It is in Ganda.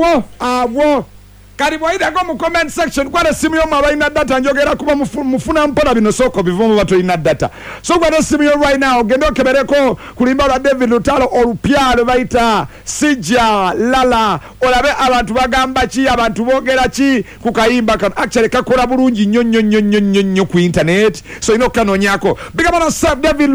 awo karibu aidako mu comment section kwa simu yo mabaina data njogera kuba mufuna mpona bino soko bivumu bato ina data so kwa simu yo right now gendo kebereko kulimba la David Lutalo olupyalo baita sija lala olabe abantu bagamba chi abantu bogera chi kukayimba kan actually kakola bulungi nyonyo ku internet so ino kanonyako bigama na David